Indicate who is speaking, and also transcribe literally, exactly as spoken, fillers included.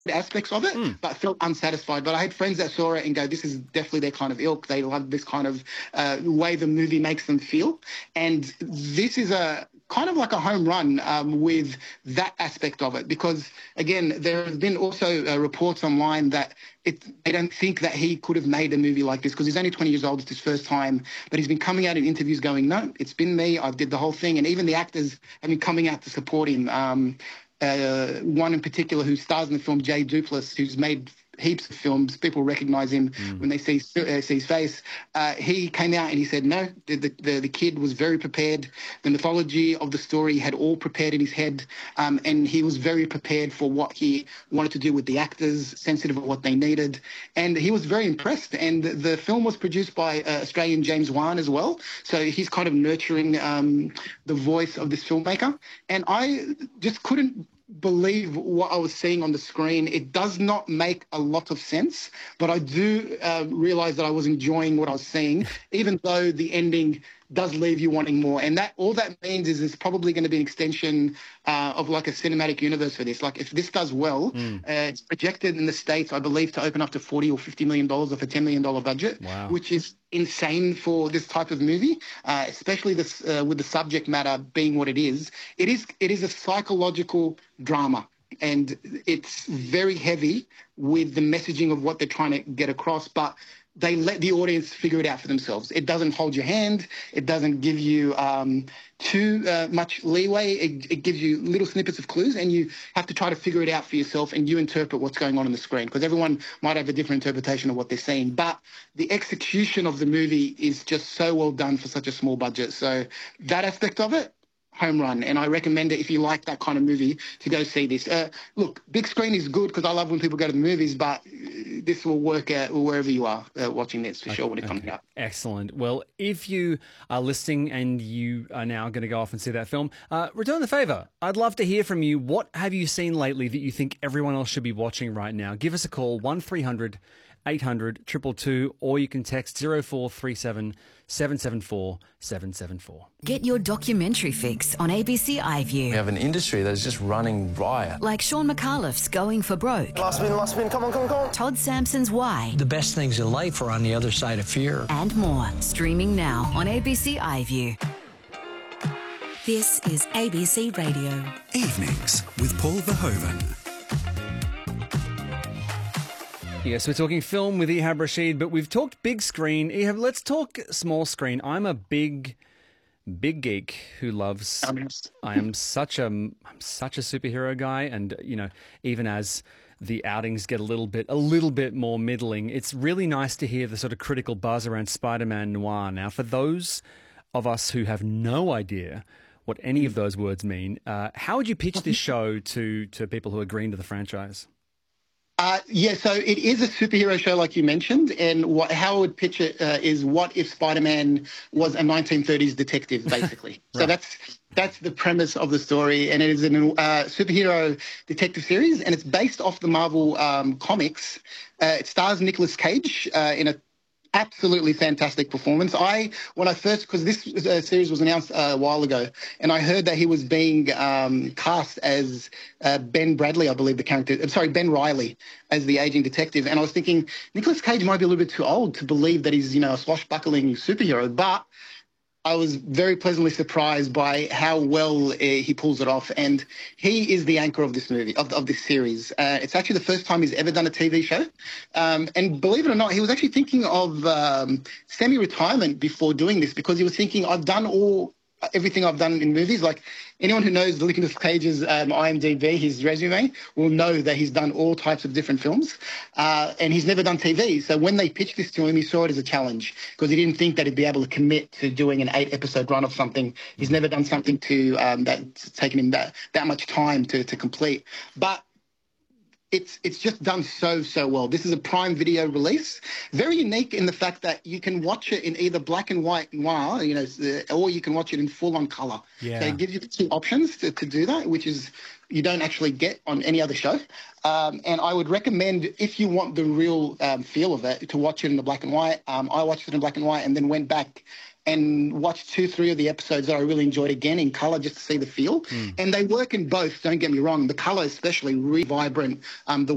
Speaker 1: aspects of it,
Speaker 2: Mm.
Speaker 1: but felt unsatisfied. But I had friends that saw it and go, this is definitely their kind of ilk. They love this kind of uh, way the movie makes them feel. And this is a kind of like a home run um, with that aspect of it. Because, again, there have been also uh, reports online that it, they don't think that he could have made a movie like this because he's only twenty years old. It's his first time. But he's been coming out in interviews going, no, it's been me. I did the whole thing. And even the actors have been coming out to support him. Um, Uh, one in particular who stars in the film, Jay Duplass, who's made heaps of films. People recognise him mm. when they see, uh, see his face. Uh, he came out and he said, no, the, the, the kid was very prepared. The mythology of the story had all prepared in his head, um, and he was very prepared for what he wanted to do with the actors, sensitive of what they needed. And he was very impressed. And the film was produced by uh, Australian James Wan as well. So he's kind of nurturing um, the voice of this filmmaker. And I just couldn't believe what I was seeing on the screen. It does not make a lot of sense, but I do uh, realize that I was enjoying what I was seeing, even though the ending does leave you wanting more. And that all that means is it's probably going to be an extension uh, of like a cinematic universe for this. Like if this does well, mm. uh, it's projected in the States, I believe, to open up to forty or fifty million dollars off a ten million dollars budget,
Speaker 2: wow.
Speaker 1: which is insane for this type of movie, uh, especially this uh, with the subject matter being what it is. It is it is a psychological drama, and it's very heavy with the messaging of what they're trying to get across, but they let the audience figure it out for themselves. It doesn't hold your hand. It doesn't give you um, too uh, much leeway. It, it gives you little snippets of clues, and you have to try to figure it out for yourself, and you interpret what's going on on the screen, because everyone might have a different interpretation of what they're seeing. But the execution of the movie is just so well done for such a small budget. So that aspect of it, home run. And I recommend it if you like that kind of movie to go see this. Uh, look, big screen is good because I love when people go to the movies, but this will work out wherever you are uh, watching this for
Speaker 2: okay,
Speaker 1: sure when it
Speaker 2: okay.
Speaker 1: comes out.
Speaker 2: Excellent. Well, if you are listening and you are now going to go off and see that film, uh, return the favour. I'd love to hear from you. What have you seen lately that you think everyone else should be watching right now? Give us a call, one three hundred eight hundred two two two, or you can text zero four three seven seven seven four seven seven four.
Speaker 3: Get your documentary fix on A B C iView.
Speaker 4: We have an industry that's just running riot.
Speaker 3: Like Sean McAuliffe's Going for Broke.
Speaker 4: Last spin, last spin, come on, come on, come on.
Speaker 3: Todd Sampson's Why.
Speaker 5: The best things in life are on the other side of fear.
Speaker 3: And more. Streaming now on A B C iView.
Speaker 6: This is A B C Radio.
Speaker 7: Evenings with Paul Verhoeven.
Speaker 2: Yes, we're talking film with Ehab Rashid, but we've talked big screen. Ehab, let's talk small screen. I'm a big, big geek who loves. I am such a, I'm such a superhero guy, and you know, even as the outings get a little bit, a little bit more middling, it's really nice to hear the sort of critical buzz around Spider-Man Noir. Now, for those of us who have no idea what any of those words mean, uh, how would you pitch this show to to people who are green to the franchise?
Speaker 1: Uh, yeah, so it is a superhero show, like you mentioned, and what, how I would pitch it uh, is what if Spider-Man was a nineteen thirties detective, basically. right. So that's that's the premise of the story, and it is a uh, superhero detective series, and it's based off the Marvel um, comics. Uh, it stars Nicolas Cage uh, in a absolutely fantastic performance. I, when I first, because this uh, series was announced uh, a while ago, and I heard that he was being um, cast as uh, Ben Bradley, I believe the character, I'm sorry, Ben Reilly as the aging detective. And I was thinking, Nicolas Cage might be a little bit too old to believe that he's, you know, a swashbuckling superhero, but I was very pleasantly surprised by how well uh, he pulls it off, and he is the anchor of this movie, of, of this series. Uh, it's actually the first time he's ever done a T V show, um, and believe it or not, he was actually thinking of um, semi-retirement before doing this, because he was thinking, I've done all everything I've done in movies. Like anyone who knows Nicolas Cage's um, I M D B, his resume, will know that he's done all types of different films, uh, and he's never done T V. So when they pitched this to him, he saw it as a challenge, because he didn't think that he'd be able to commit to doing an eight-episode run of something. He's never done something to um, that's taken him that, that much time to, to complete. But It's it's just done so, so well. This is a Prime Video release. Very unique in the fact that you can watch it in either black and white noir, you know, or you can watch it in full-on color.
Speaker 2: Yeah.
Speaker 1: So it gives you the two options to, to do that, which is you don't actually get on any other show. Um, and I would recommend, if you want the real um, feel of it, to watch it in the black and white. Um, I watched it in black and white and then went back and watched two, three of the episodes that I really enjoyed again in colour, just to see the feel. Mm. And they work in both, don't get me wrong. The colour especially, really vibrant. Um, the